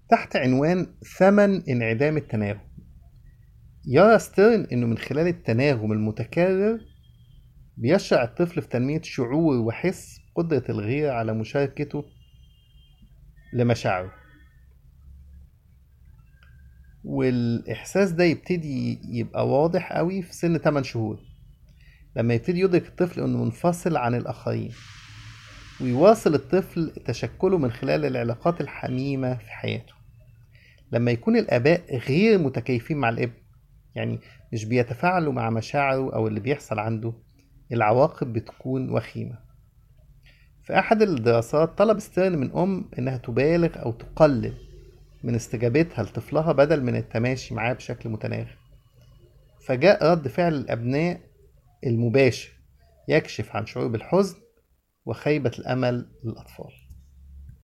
تحت عنوان ثمن انعدام التناغم. يرى ستيرن إنه من خلال التناغم المتكرر بيشرع الطفل في تنمية شعور وحس قدرة الغير على مشاركته لمشاعره، والإحساس ده يبتدي يبقى واضح قوي في سن 8 شهور، لما يبتدي يدرك الطفل إنه منفصل عن الآخرين، ويواصل الطفل تشكله من خلال العلاقات الحميمة في حياته. لما يكون الآباء غير متكيفين مع الابن، يعني مش بيتفاعلوا مع مشاعره أو اللي بيحصل عنده، العواقب بتكون وخيمة. في أحد الدراسات طلب ستيرن من إنها تبالغ أو تقلل من استجابتها لطفلها بدل من التماشي معاه بشكل متناغم، فجاء رد فعل الأبناء المباشر يكشف عن شعور بالحزن وخيبة الأمل للأطفال.